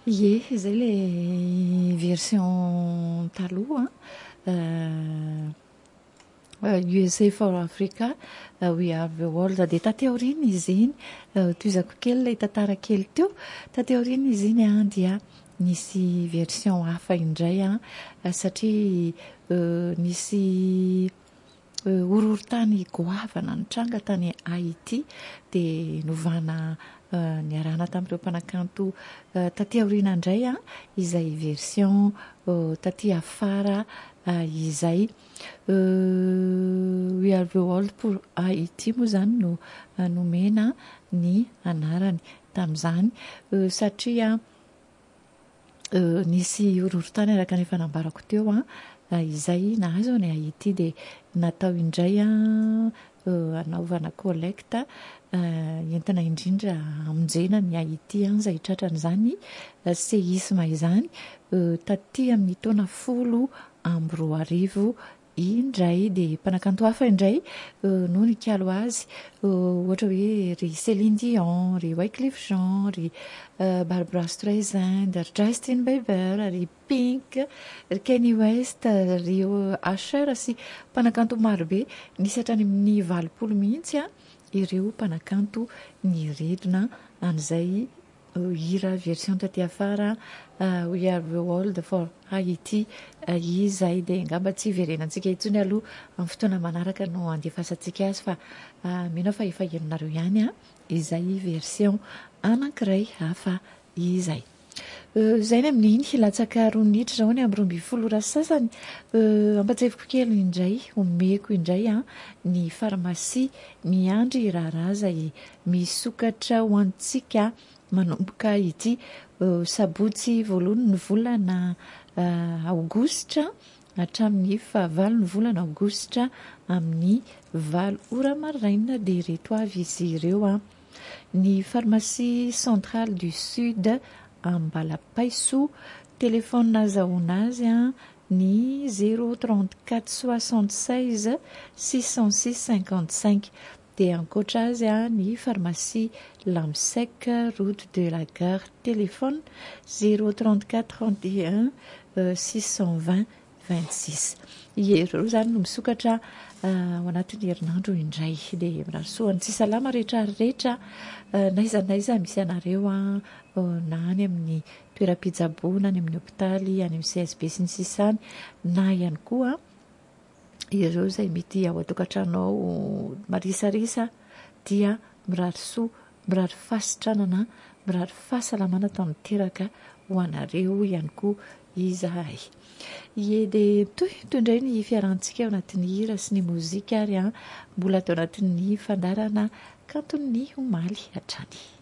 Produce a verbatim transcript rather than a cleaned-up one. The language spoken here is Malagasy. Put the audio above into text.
Ie, izay ilay version taloha U S A for Africa, We Are the World, dia taty aoriana izy iny, toizako kely ilay tantara kely teo, taty aoriana izy iny a dia nisy version hafa indray a, satria nisy horohorontany goavana nitranga tany Haïti dia novana niarahana tamin'ireo mpanakanto taty aoriana indray a, izay version taty afara izay We Are the World pour Haïti moa izany no nomena ny anarany tamin'izany, satria nisy horohorontany araka ny efa nambarako teo a, izay nahazo any Haïti dia natao indray a anaovana collecte entina indrindra hamonjena ny Haïti izay tratran'izany séisme izany taty amin'ny taona folo amby roa arivo indray. Dia mpanakanto hafa indray no nikalo azy, ohatra hoe ry Céline Dion, ry Wyclef Jean, ry Barbra Streisand, ry Justin Bieber, ry Pink, ry Kanye West, ry Usher sy mpanakanto marobe, nisy hatrany amin'ny valopolo mihitsy a ireo mpanakanto niredina an'izay hira version taty afara We Are the World for Haïti izay. Dia ngamba tsy iverenantsika intsony aloha amin'ny fotoana manaraka no andefasantsika azy, fa mino fa efa henonareo ihany a izay version anankiray hafa izay. Izay ny amin'iny latsaka roa minitra izao ny amin'ny roa ambin'ny folo ora sasany. Ampatsefiko kely indray, omeko indray a ny farmasia miandry raharaha izay misokatra ho antsika manomboka ity sabotsy voalohany ny volana aogositra hatramin'ny fahavalo ny volana aogositra amin'ny valo ora maraina. Dia reto avy izy ireo a: ny pharmacie centrale du sud Ambalapaiso, telefôna azahoana azy a ny zéro trente-quatre soixante-seize six cent six cinquante-cinq. Dia ankoatra azy a ny pharmacie Lamsec, route de la gare, téléphone zéro trente-quatre trente et un six cent vingt vingt-six. Ireo izany no misokatra ao anatin'ny herinandro indray. Dia mirasoany tsy salama rehetra rehetra naiza naiza misy anareo a, na any amin'ny toeram-pitsaboana, any amin'ny hopitaly, any amin'ny C S B sy ny sisany, na ihany koa ireo izay mety ao an-tokantrano ao marisarisa, dia mirary soa, mirary fasitranana, mirary fahasalamana tao miteraka ho anareo ihany koa izahay. Ie, dia toy toy indray ny fiarahantsika ao anatin'ny hira sy ny mozika ary a, mbola tao anatin'ny fandarana kanton'ny omaly hatrany.